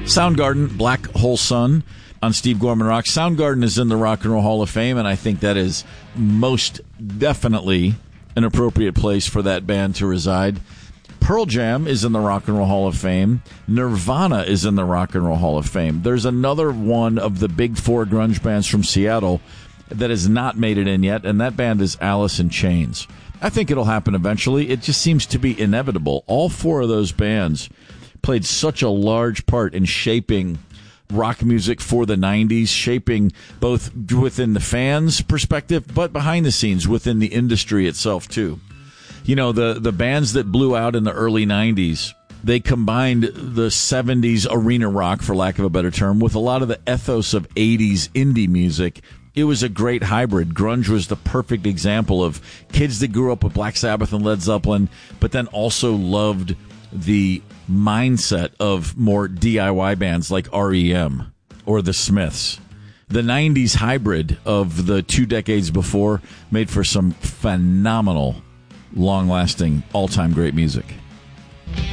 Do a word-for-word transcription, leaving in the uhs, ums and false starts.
Soundgarden, Black Hole Sun on Steve Gorman Rock. Soundgarden is in the Rock and Roll Hall of Fame, and I think that is most definitely an appropriate place for that band to reside. Pearl Jam is in the Rock and Roll Hall of Fame. Nirvana is in the Rock and Roll Hall of Fame. There's another one of the big four grunge bands from Seattle that has not made it in yet, and that band is Alice in Chains. I think it'll happen eventually. It just seems to be inevitable. All four of those bands played such a large part in shaping rock music for the nineties, shaping both within the fans' perspective, but behind the scenes within the industry itself, too. You know, the, the bands that blew out in the early nineties, they combined the seventies arena rock, for lack of a better term, with a lot of the ethos of eighties indie music. It was a great hybrid. Grunge was the perfect example of kids that grew up with Black Sabbath and Led Zeppelin, but then also loved the mindset of more D I Y bands like R E M or the Smiths. The nineties hybrid of the two decades before made for some phenomenal, long-lasting, all-time great music.